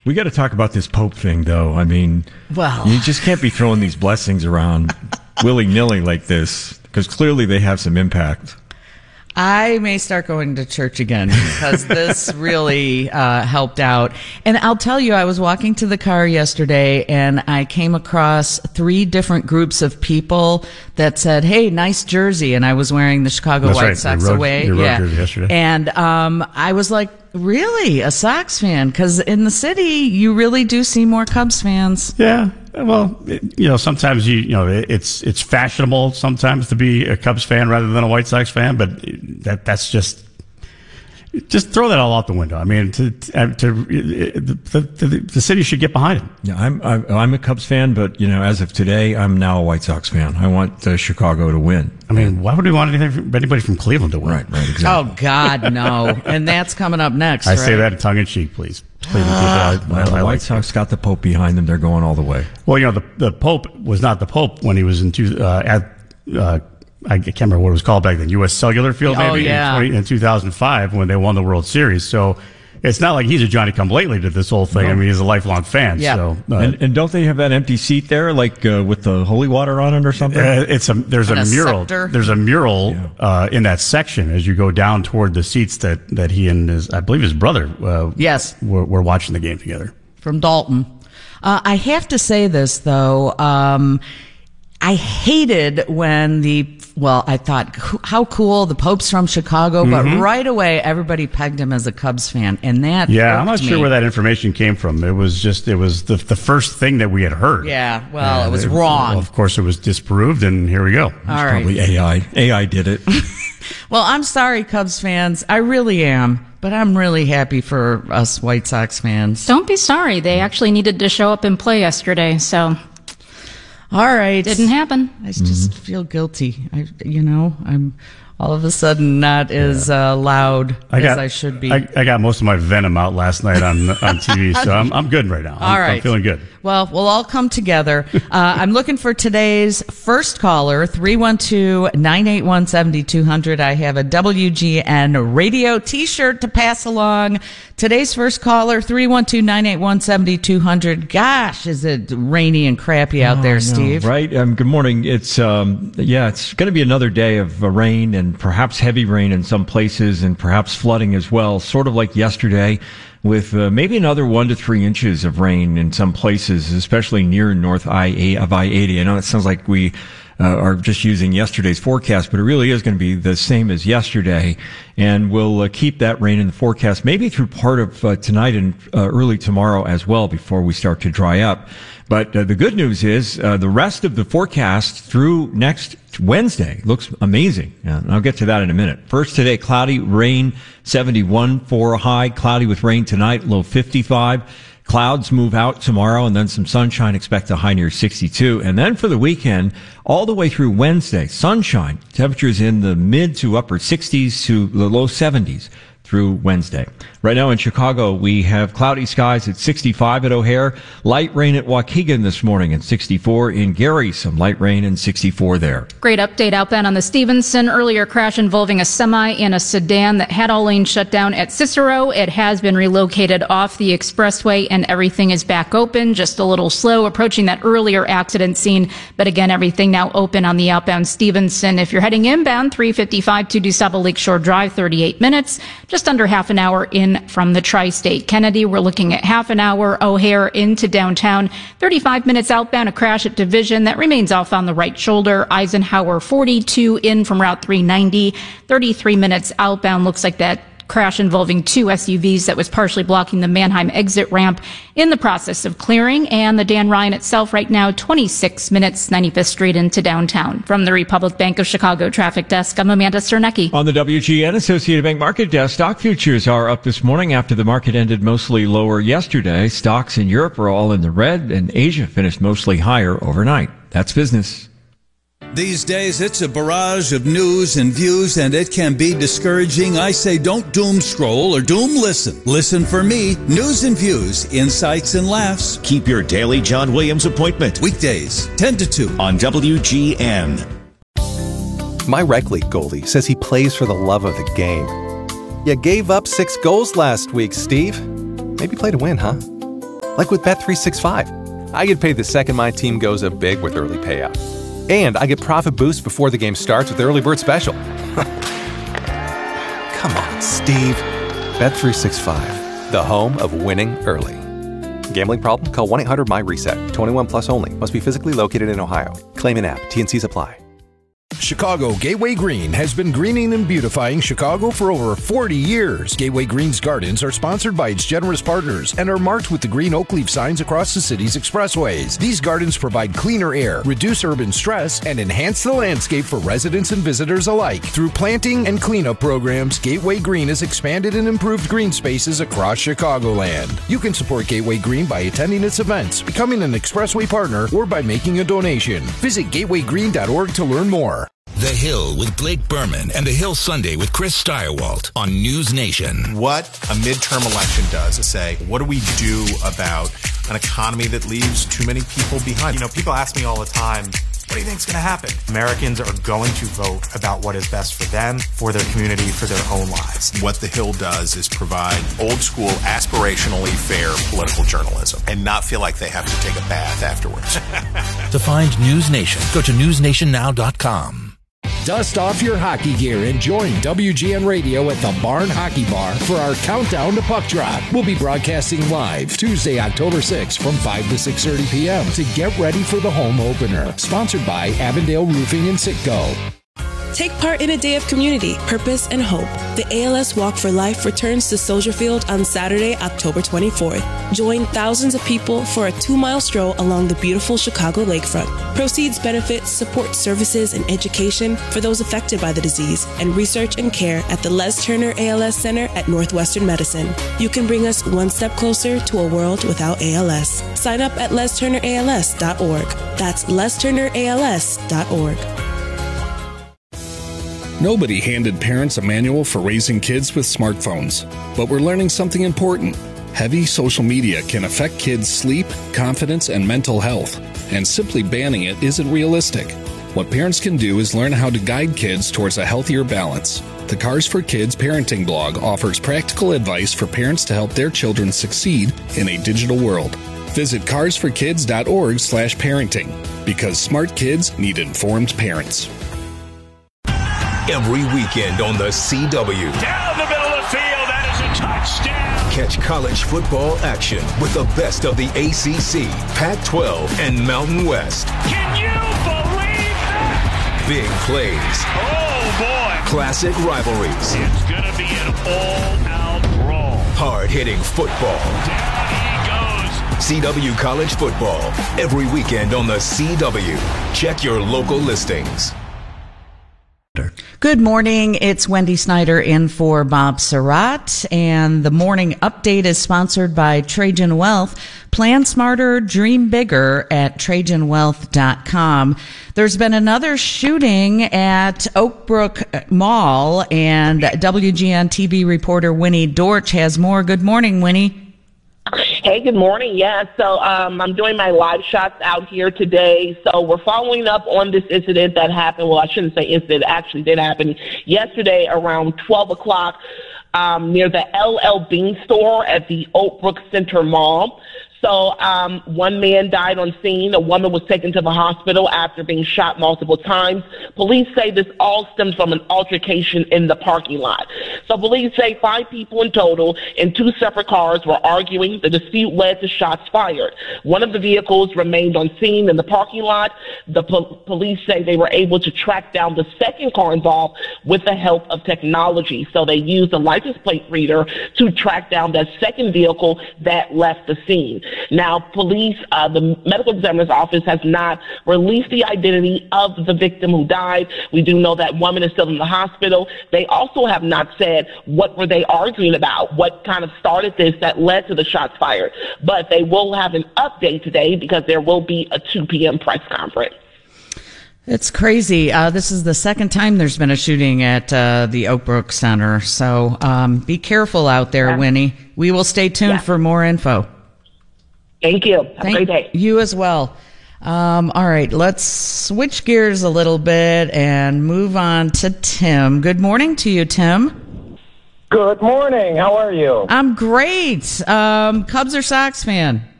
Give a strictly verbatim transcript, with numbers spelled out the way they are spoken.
We got to talk about this Pope thing, though. I mean, well, you just can't be throwing these blessings around willy-nilly like this, because clearly they have some impact. I may start going to church again because this really uh, helped out. And I'll tell you, I was walking to the car yesterday and I came across three different groups of people that said, "Hey, nice jersey." And I was wearing the Chicago That's White right. Sox Your road, away. your road yeah. jersey yesterday. And um, I was like, really? A Sox fan? Because in the city, you really do see more Cubs fans. Yeah. Well, it, you know, sometimes you you know it, it's it's fashionable sometimes to be a Cubs fan rather than a White Sox fan, but that that's just just throw that all out the window. I mean, to, to, to the, the the city should get behind it. Yeah, I'm I'm a Cubs fan, but you know, as of today, I'm now a White Sox fan. I want uh, Chicago to win. I mean, why would we want anything from, anybody from Cleveland to win? Right, right, exactly. Oh God, no! And that's coming up next. I right? say that tongue in cheek, please. Cleveland people, I, Well, I, the I White like Sox got the Pope behind them. They're going all the way. Well, you know, the the Pope was not the Pope when he was in two, uh, at uh, I can't remember what it was called back then. U S Cellular Field, Oh, maybe yeah. in, twenty, in two thousand five when they won the World Series. So it's not like he's a Johnny come lately to this whole thing. No. I mean, he's a lifelong fan. Yeah. So uh, And, and don't they have that empty seat there, like uh, with the holy water on it or something? uh, it's a there's And a a mural. scepter. There's a mural Yeah. uh, in that section as you go down toward the seats that that he and his I believe his brother uh, Yes. were, were watching the game together. From Dalton. Uh, I have to say this, though. Um, I hated when the, well, I thought, how cool, the Pope's from Chicago, but right away everybody pegged him as a Cubs fan, and that Yeah, I'm not irked sure me. where that information came from. It was just, it was the the first thing that we had heard. Yeah, well, it was well, wrong. of course, it was disproved, and here we go. All right. Probably A I. A I did it. Well, I'm sorry, Cubs fans. I really am. But I'm really happy for us White Sox fans. Don't be sorry. They actually needed to show up and play yesterday, so All right. didn't happen. I just feel guilty. I, you know, I'm all of a sudden not as uh, loud I got, as I should be. I, I got most of my venom out last night on on T V, so I'm I'm good right now. I'm, All right. I'm feeling good. Well, we'll all come together. Uh, I'm looking for today's first caller, three one two, nine eight one, seven two zero zero. I have a W G N radio T-shirt to pass along. Today's first caller, three one two, nine eight one, seven two zero zero. Gosh, is it rainy and crappy out there, Oh, no, Steve? Right? Um, good morning. It's, um, yeah, it's going to be another day of uh, rain and perhaps heavy rain in some places and perhaps flooding as well, sort of like yesterday, with uh, maybe another one to three inches of rain in some places, especially near North I eight of I eighty. I know it sounds like we uh, are just using yesterday's forecast, but it really is going to be the same as yesterday. And we'll uh, keep that rain in the forecast maybe through part of uh, tonight and uh, early tomorrow as well before we start to dry up. But uh, the good news is uh, the rest of the forecast through next Wednesday looks amazing. Uh, and I'll get to that in a minute. First today, cloudy, rain, seventy-one for a high. Cloudy with rain tonight, low fifty-five. Clouds move out tomorrow, and then some sunshine. Expect a high near sixty-two. And then for the weekend, all the way through Wednesday, sunshine. Temperatures in the mid to upper sixties to the low seventies through Wednesday. Right now in Chicago, we have cloudy skies at sixty-five at O'Hare, light rain at Waukegan this morning and sixty-four. In Gary, some light rain and sixty-four there. Great update outbound on the Stevenson. Earlier crash involving a semi and a sedan that had all lanes shut down at Cicero. It has been relocated off the expressway and everything is back open. Just a little slow approaching that earlier accident scene. But again, everything now open on the outbound Stevenson. If you're heading inbound, three fifty-five to DuSable Lakeshore Drive, thirty-eight minutes. Just under half an hour in from the Tri-State. Kennedy, we're looking at half an hour. O'Hare into downtown, thirty-five minutes outbound. A crash at Division that remains off on the right shoulder. Eisenhower, forty-two in from Route three ninety, thirty-three minutes outbound. Looks like that crash involving two S U Vs that was partially blocking the Mannheim exit ramp in the process of clearing. And the Dan Ryan itself right now, twenty-six minutes, ninety-fifth Street into downtown. From the Republic Bank of Chicago traffic desk, I'm Amanda Cernecki. On the W G N Associated Bank Market Desk, stock futures are up this morning after the market ended mostly lower yesterday. Stocks in Europe are all in the red, and Asia finished mostly higher overnight. That's business. These days, it's a barrage of news and views, and it can be discouraging. I say don't doom scroll or doom listen. Listen for me. News and views, insights and laughs. Keep your daily John Williams appointment. Weekdays, ten to two. On W G N. My rec league goalie says he plays for the love of the game. You gave up six goals last week, Steve. Maybe play to win, huh? Like with Bet three sixty-five. I get paid the second my team goes up big with early payout. And I get profit boosts before the game starts with the Early Bird Special. Come on, Steve. Bet three sixty-five, the home of winning early. Gambling problem? Call one eight hundred M Y reset. twenty-one plus only. Must be physically located in Ohio. Claim in app. T and C's apply. Chicago Gateway Green has been greening and beautifying Chicago for over forty years. Gateway Green's gardens are sponsored by its generous partners and are marked with the green oak leaf signs across the city's expressways. These gardens provide cleaner air, reduce urban stress, and enhance the landscape for residents and visitors alike. Through planting and cleanup programs, Gateway Green has expanded and improved green spaces across Chicagoland. You can support Gateway Green by attending its events, becoming an expressway partner, or by making a donation. Visit gateway green dot org to learn more. The Hill with Blake Berman and The Hill Sunday with Chris Steyerwalt on News Nation. What a midterm election does is say, what do we do about an economy that leaves too many people behind? You know, people ask me all the time, what do you think is going to happen? Americans are going to vote about what is best for them, for their community, for their own lives. What The Hill does is provide old school, aspirationally fair political journalism and not feel like they have to take a bath afterwards. To find News Nation, go to news nation now dot com. Dust off your hockey gear and join W G N Radio at the Barn Hockey Bar for our countdown to puck drop. We'll be broadcasting live Tuesday, October sixth from five to six thirty p.m. to get ready for the home opener. Sponsored by Avondale Roofing and Citgo. Take part in a day of community, purpose, and hope. The A L S Walk for Life returns to Soldier Field on Saturday, October twenty-fourth. Join thousands of people for a two-mile stroll along the beautiful Chicago lakefront. Proceeds benefit support services and education for those affected by the disease and research and care at the Les Turner A L S Center at Northwestern Medicine. You can bring us one step closer to a world without A L S. Sign up at les turner a l s dot org. That's les turner a l s dot org. Nobody handed parents a manual for raising kids with smartphones, but we're learning something important. Heavy social media can affect kids' sleep, confidence, and mental health, and simply banning it isn't realistic. What parents can do is learn how to guide kids towards a healthier balance. The Cars for Kids parenting blog offers practical advice for parents to help their children succeed in a digital world. Visit cars for kids dot org slash parenting, because smart kids need informed parents. Every weekend on the C W. Down the middle of the field, that is a touchdown. Catch college football action with the best of the A C C, Pac twelve, and Mountain West. Can you believe that? Big plays. Oh, boy. Classic rivalries. It's going to be an all-out brawl. Hard-hitting football. Down he goes. C W College Football. Every weekend on the C W. Check your local listings. Good morning. It's Wendy Snyder in for Bob Surratt, and the morning update is sponsored by Trajan Wealth. Plan smarter, dream bigger at trajan wealth dot com. There's been another shooting at Oakbrook Mall, and W G N T V reporter Winnie Dorch has more. Good morning, Winnie. Hey, good morning. Yeah, so um, I'm doing my live shots out here today. So we're following up on this incident that happened. Well, I shouldn't say incident. It actually did happen yesterday around twelve o'clock um, near the L L Bean store at the Oakbrook Center Mall. So um, one man died on scene. A woman was taken to the hospital after being shot multiple times. Police say this all stems from an altercation in the parking lot. So police say five people in total in two separate cars were arguing. The dispute led to shots fired. One of the vehicles remained on scene in the parking lot. The po- police say they were able to track down the second car involved with the help of technology. So they used a license plate reader to track down that second vehicle that left the scene. Now, police, uh, the medical examiner's office has not released the identity of the victim who died. We do know that woman is still in the hospital. They also have not said what were they arguing about, what kind of started this that led to the shots fired. But they will have an update today because there will be a two p.m. press conference. It's crazy. Uh, this is the second time there's been a shooting at uh, the Oakbrook Center. So um, be careful out there, yeah. Winnie. We will stay tuned yeah. for more info. Thank you. Have Thank a great day. You as well. Um, all right, let's switch gears a little bit and move on to Tim. Good morning to you, Tim. Good morning. How are you? I'm great. Um, Cubs or Sox fan?